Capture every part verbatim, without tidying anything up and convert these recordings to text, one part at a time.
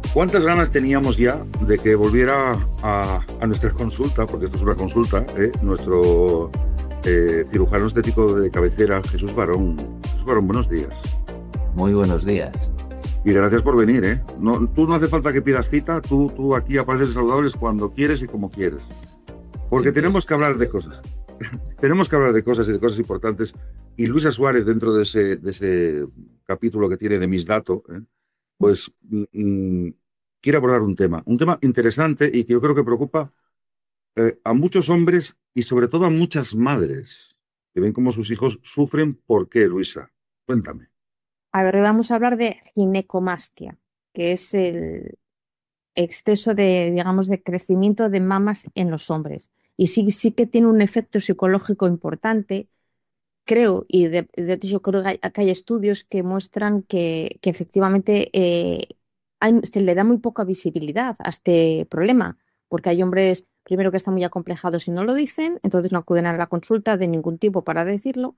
¿Cuántas ganas teníamos ya de que volviera a, a nuestra consulta, porque esto es una consulta, ¿eh? nuestro eh, cirujano estético de cabecera, Jesús Barón? Jesús Barón, buenos días. Muy buenos días. Y gracias por venir, ¿eh? No, tú no hace falta que pidas cita, tú, tú aquí apareces saludables cuando quieres y como quieres. Porque tenemos que hablar de cosas. Tenemos que hablar de cosas y de cosas importantes. Y Luisa Suárez, dentro de ese, de ese capítulo que tiene de Mis Datos, ¿eh? pues mm, quiere abordar un tema, un tema interesante y que yo creo que preocupa eh, a muchos hombres y sobre todo a muchas madres que ven cómo sus hijos sufren. ¿Por qué, Luisa? Cuéntame. A ver, hoy vamos a hablar de ginecomastia, que es el exceso de, digamos, de crecimiento de mamas en los hombres. Y sí, sí que tiene un efecto psicológico importante, creo, y de, de hecho yo creo que hay, que hay estudios que muestran que, que efectivamente eh, hay- se le da muy poca visibilidad a este problema, porque hay hombres, primero, que están muy acomplejados y no lo dicen, entonces no acuden a la consulta de ningún tipo para decirlo.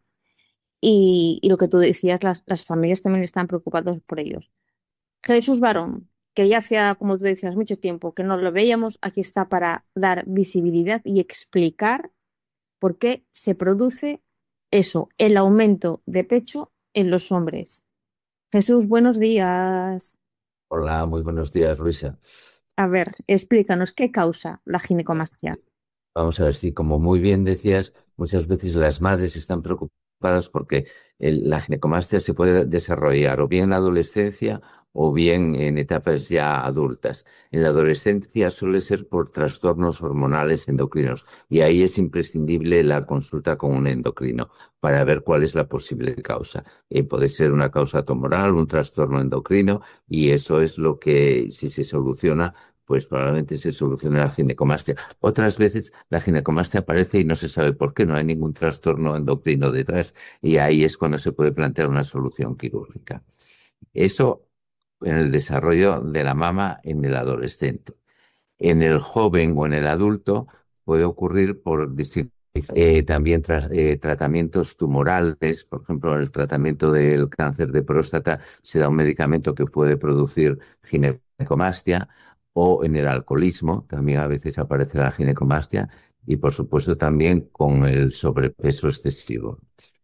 Y, y lo que tú decías, las, las familias también están preocupadas por ellos. Jesús Barón, que ya hacía, como tú decías, mucho tiempo que no lo veíamos, aquí está para dar visibilidad y explicar por qué se produce eso, el aumento de pecho en los hombres. Jesús, buenos días. Hola, muy buenos días, Luisa. A ver, explícanos qué causa la ginecomastia. Vamos a ver si, como muy bien decías, muchas veces las madres están preocupadas porque el- la ginecomastia se puede desarrollar o bien en la adolescencia o bien en etapas ya adultas. En la adolescencia suele ser por trastornos hormonales endocrinos y ahí es imprescindible la consulta con un endocrino para ver cuál es la posible causa. Eh, puede ser una causa tumoral, un trastorno endocrino, y eso es lo que, si se soluciona, pues probablemente se solucione la ginecomastia. Otras veces la ginecomastia aparece y no se sabe por qué, no hay ningún trastorno endocrino detrás, y ahí es cuando se puede plantear una solución quirúrgica. Eso en el desarrollo de la mama en el adolescente. En el joven o en el adulto puede ocurrir por distintos eh, también tra- eh, tratamientos tumorales. Por ejemplo, en el tratamiento del cáncer de próstata se da un medicamento que puede producir ginecomastia, o en el alcoholismo también a veces aparece la ginecomastia, y por supuesto también con el sobrepeso excesivo.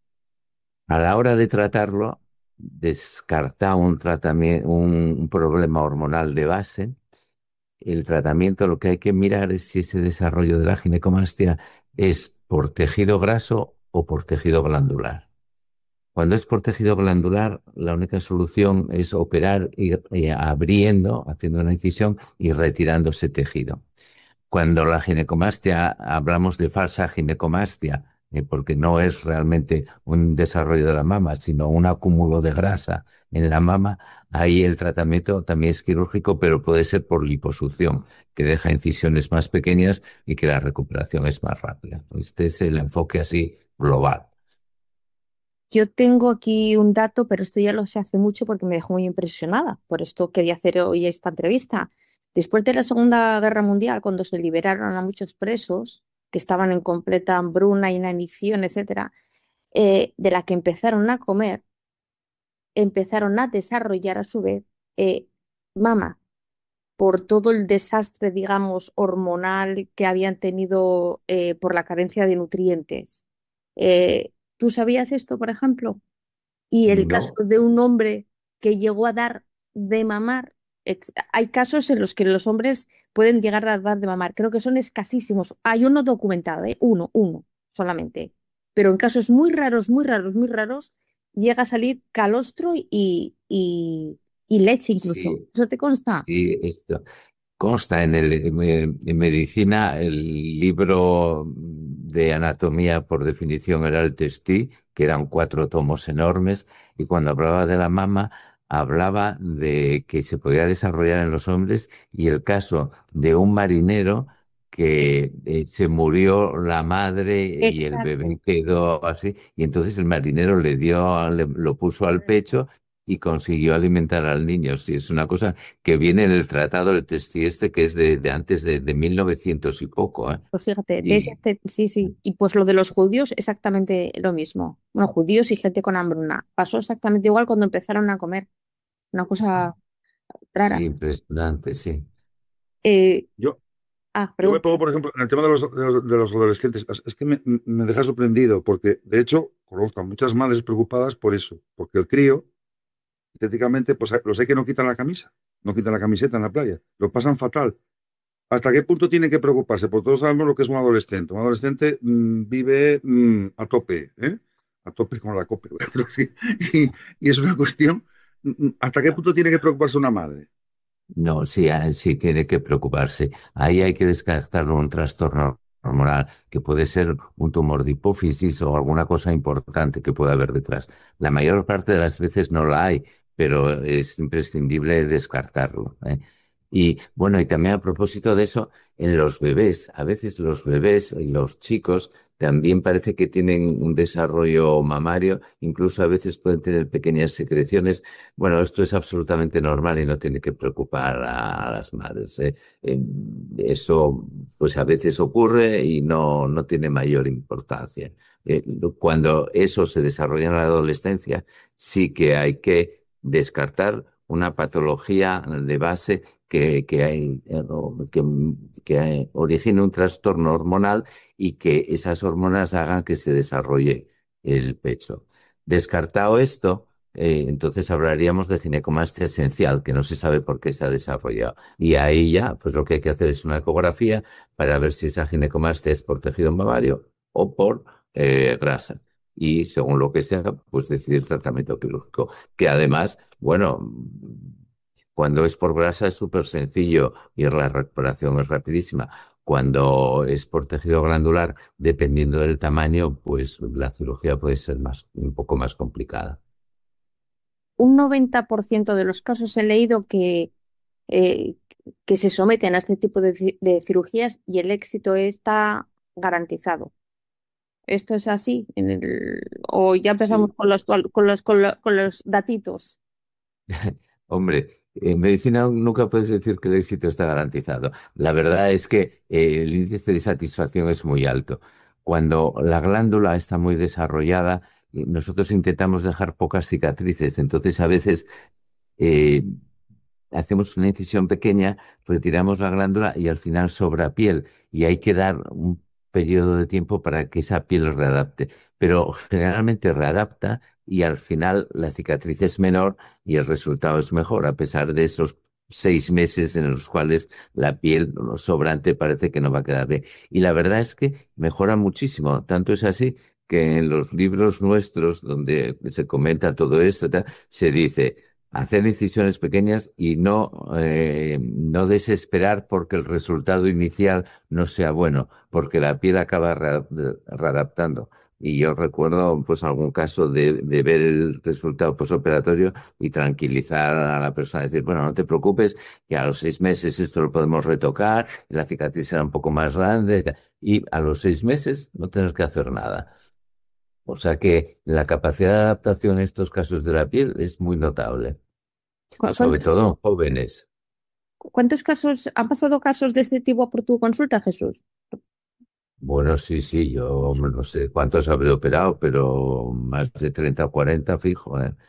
A la hora de tratarlo, descarta un tratamiento, un, un problema hormonal de base. El tratamiento, lo que hay que mirar es si ese desarrollo de la ginecomastia es por tejido graso o por tejido glandular. Cuando es por tejido glandular, la única solución es operar y, y abriendo, haciendo una incisión y retirando ese tejido. Cuando la ginecomastia, hablamos de falsa ginecomastia, eh, porque no es realmente un desarrollo de la mama, sino un acúmulo de grasa en la mama. Ahí el tratamiento también es quirúrgico, pero puede ser por liposucción, que deja incisiones más pequeñas y que la recuperación es más rápida. Este es el enfoque así global. Yo tengo aquí un dato, pero esto ya lo sé hace mucho porque me dejó muy impresionada. Por esto quería hacer hoy esta entrevista. Después de la Segunda Guerra Mundial, cuando se liberaron a muchos presos que estaban en completa hambruna, inanición, etcétera, eh, de la que empezaron a comer, empezaron a desarrollar a su vez eh, mama por todo el desastre, digamos, hormonal que habían tenido eh, por la carencia de nutrientes. Eh, ¿tú sabías esto, por ejemplo? Y el caso No, de un hombre que llegó a dar de mamar, ex- hay casos en los que los hombres pueden llegar a dar de mamar, creo que son escasísimos. Hay uno documentado, ¿eh? Uno, uno solamente. Pero en casos muy raros, muy raros, muy raros, llega a salir calostro y, y, y leche incluso. sí, ¿Eso te consta? sí, esto. Consta en el, en medicina, el libro de anatomía por definición era el Testí, que eran cuatro tomos enormes, y cuando hablaba de la mama, hablaba de que se podía desarrollar en los hombres, y el caso de un marinero que eh, se murió la madre y el Exacto. bebé quedó así, y entonces el marinero le dio, le- lo puso al pecho y consiguió alimentar al niño. Sí, es una cosa que viene en el Tratado del Testi este, que es de, de antes de, de mil novecientos y poco, ¿eh? Pues fíjate, de ese Y te- sí, sí. Y pues lo de los judíos, exactamente lo mismo. Bueno, judíos y gente con hambruna. Pasó exactamente igual cuando empezaron a comer. Una cosa. Sí, rara. impresionante, sí. Eh, Yo, ah, yo me pregunta. pongo, por ejemplo, en el tema de los, de los, de los adolescentes, es es que me, me deja sorprendido, porque de hecho conozco a muchas madres preocupadas por eso, porque el crío, estéticamente, pues lo sé que no quitan la camisa, no quitan la camiseta en la playa, lo pasan fatal. ¿Hasta qué punto tienen que preocuparse? Porque todos sabemos lo que es un adolescente. Un adolescente mm, vive mm, a tope, ¿eh? A tope con la cope. Pero sí. Y, y es una cuestión, mm, mm, ¿hasta qué punto tiene que preocuparse una madre? No, sí, ah, sí tiene que preocuparse. Ahí hay que descartar un trastorno hormonal, que puede ser un tumor de hipófisis o alguna cosa importante que pueda haber detrás. La mayor parte de las veces no la hay, pero es imprescindible descartarlo, ¿eh? Y bueno, y también a propósito de eso, en los bebés, a veces los bebés y los chicos también parece que tienen un desarrollo mamario, incluso a veces pueden tener pequeñas secreciones. Bueno, esto es absolutamente normal y no tiene que preocupar a las madres, ¿eh? Eh, Eso, pues a veces ocurre y no, no tiene mayor importancia. Eh, cuando eso se desarrolla en la adolescencia, sí que hay que descartar una patología de base que, que, hay, eh, que, que origine un trastorno hormonal y que esas hormonas hagan que se desarrolle el pecho. Descartado esto, eh, entonces hablaríamos de ginecomastia esencial, que no se sabe por qué se ha desarrollado. Y ahí ya, pues lo que hay que hacer es una ecografía para ver si esa ginecomastia es por tejido mamario o por eh, grasa. Y según lo que sea, pues decidir tratamiento quirúrgico. Que además, bueno, cuando es por grasa es súper sencillo y la recuperación es rapidísima. Cuando es por tejido glandular, dependiendo del tamaño, pues la cirugía puede ser más, un poco más complicada. Un noventa por ciento de los casos he leído que, eh, que se someten a este tipo de, ci- de cirugías y el éxito está garantizado. ¿Esto es así? En el- ¿O ya empezamos Sí. con los, con los, con lo- con los datitos? Hombre, en medicina nunca puedes decir que el éxito está garantizado. La verdad es que eh, el índice de satisfacción es muy alto. Cuando la glándula está muy desarrollada, eh, nosotros intentamos dejar pocas cicatrices. Entonces, a veces eh, hacemos una incisión pequeña, retiramos la glándula y al final sobra piel. Y hay que dar un periodo de tiempo para que esa piel readapte. Pero generalmente readapta y al final la cicatriz es menor y el resultado es mejor, a pesar de esos seis meses en los cuales la piel sobrante parece que no va a quedar bien. Y la verdad es que mejora muchísimo. Tanto es así que en los libros nuestros, donde se comenta todo esto, tal, se dice hacer incisiones pequeñas y no, eh, no desesperar porque el resultado inicial no sea bueno, porque la piel acaba re- readaptando. Y yo recuerdo pues algún caso de, de ver el resultado posoperatorio y tranquilizar a la persona, decir, bueno, no te preocupes, que a los seis meses esto lo podemos retocar, la cicatriz será un poco más grande, y a los seis meses no tienes que hacer nada. O sea que la capacidad de adaptación en estos casos de la piel es muy notable, ¿Cu- sobre ¿Cuántos, todo en jóvenes. cuántos casos, han pasado casos de este tipo por tu consulta, Jesús? Bueno, sí, sí, yo no sé cuántos habré operado, pero más de treinta o cuarenta fijo, ¿eh?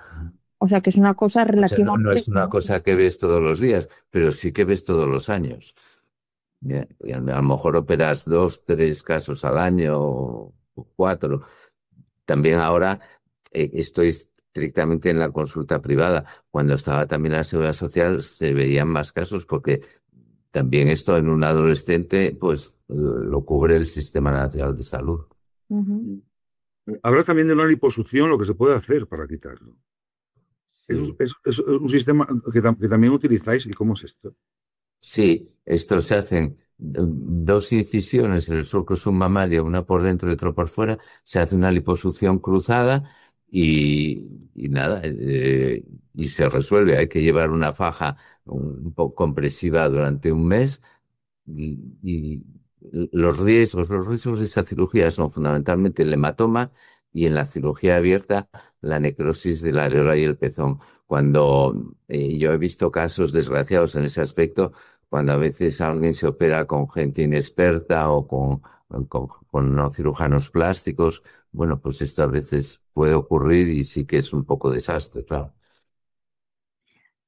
O sea que es una cosa O sea, no, no relativamente... es una cosa que ves todos los días, pero sí que ves todos los años. Bien, y a a lo mejor operas dos, tres casos al año o cuatro. También ahora eh, estoy estrictamente en la consulta privada. Cuando estaba también en la Seguridad Social se veían más casos porque también esto en un adolescente pues lo cubre el Sistema Nacional de Salud. Ujú. Habrá también de una liposucción lo que se puede hacer para quitarlo. Es, un Sí. es- es un sistema que, tam- que también utilizáis. ¿Y cómo es esto? Sí, esto se hacen eh, dos incisiones en el surco submamario, una por dentro y otra por fuera, se hace una liposucción cruzada y, y nada, eh, y se resuelve. Hay que llevar una faja un poco compresiva durante un mes y, y los riesgos, los riesgos de esta cirugía son fundamentalmente el hematoma y en la cirugía abierta la necrosis de la areola y el pezón. Cuando eh, yo he visto casos desgraciados en ese aspecto, cuando a veces alguien se opera con gente inexperta o con, con, con no cirujanos plásticos, bueno, pues esto a veces puede ocurrir y sí que es un poco desastre, claro.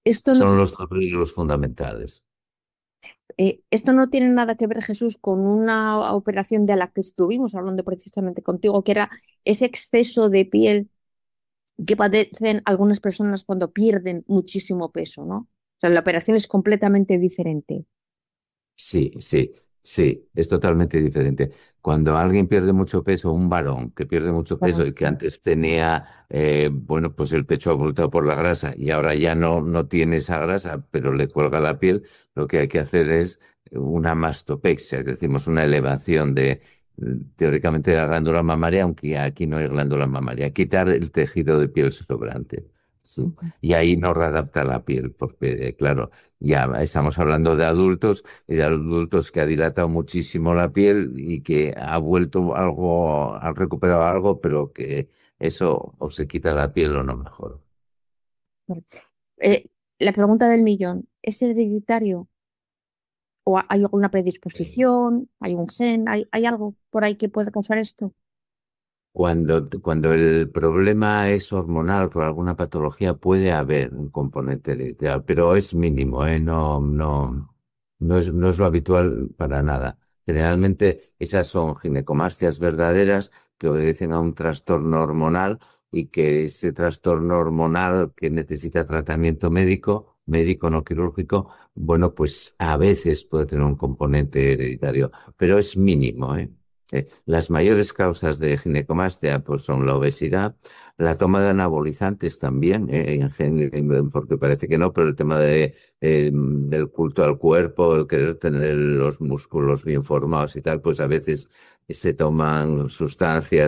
Esto no, Son los dos peligros fundamentales. eh, esto no tiene nada que ver, Jesús, con una operación de la que estuvimos hablando precisamente contigo, que era ese exceso de piel que padecen algunas personas cuando pierden muchísimo peso, ¿no? O sea, la operación es completamente diferente. Sí, sí, sí, es totalmente diferente. Cuando alguien pierde mucho peso, un varón que pierde mucho Bueno, peso y que antes tenía, eh, bueno, pues el pecho abultado por la grasa y ahora ya no, no tiene esa grasa, pero le cuelga la piel, lo que hay que hacer es una mastopexia, que decimos una elevación de, teóricamente, de la glándula mamaria, aunque aquí no hay glándula mamaria, quitar el tejido de piel sobrante. ¿Sí? ok. Y ahí no readapta la piel, porque, eh, claro, ya estamos hablando de adultos y de adultos que ha dilatado muchísimo la piel y que ha vuelto algo, ha recuperado algo, pero que eso o se quita la piel o no mejora. Vale. Eh, la pregunta del millón, ¿es hereditario o ha- hay alguna Eh, predisposición, hay un gen, hay, hay algo por ahí que pueda causar esto? Cuando, cuando el problema es hormonal por alguna patología, puede haber un componente hereditario, pero es mínimo, ¿eh? No, no, no es, no es lo habitual para nada. Generalmente esas son ginecomastias verdaderas que obedecen a un trastorno hormonal y que ese trastorno hormonal que necesita tratamiento médico, médico no quirúrgico, bueno, pues a veces puede tener un componente hereditario, pero es mínimo, ¿eh? Eh, Las mayores causas de ginecomastia pues, son la obesidad, la toma de anabolizantes también, eh, en gen- porque parece que no, pero el tema de, eh, del culto al cuerpo, el querer tener los músculos bien formados y tal, pues a veces se toman sustancias